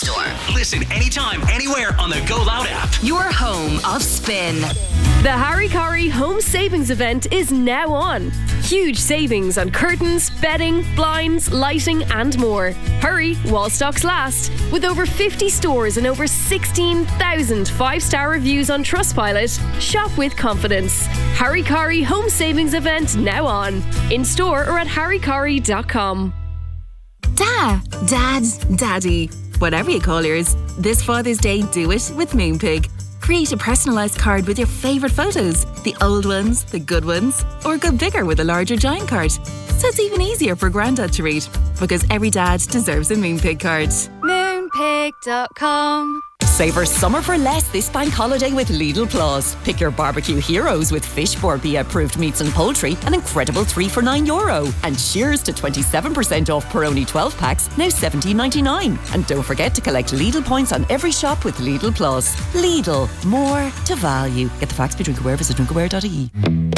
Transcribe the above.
Store. Listen anytime, anywhere on the Go Loud app. Your home of spin. The Harry Corrie Home Savings Event is now on. Huge savings on curtains, bedding, blinds, lighting and more. Hurry while stocks last. With over 50 stores and over 16,000 5-star reviews on Trustpilot, shop with confidence. Harry Corrie Home Savings Event now on. In store or at harrycorrie.com. Dad, Daddy, whatever you call yours, this Father's Day do it with Moonpig. Create a personalised card with your favourite photos, the old ones, the good ones, or go bigger with a larger giant card. So it's even easier for Grandad to read, because every dad deserves a Moonpig card. Moonpig.com. Savour summer for less this bank holiday with Lidl Plus. Pick your barbecue heroes with Fishboard BA approved meats and poultry, an incredible 3 for €9. And cheers to 27% off Peroni 12 packs, now $17.99. And don't forget to collect Lidl points on every shop with Lidl Plus. Lidl, more to value. Get the facts, be drinkaware, visit drinkaware.ie.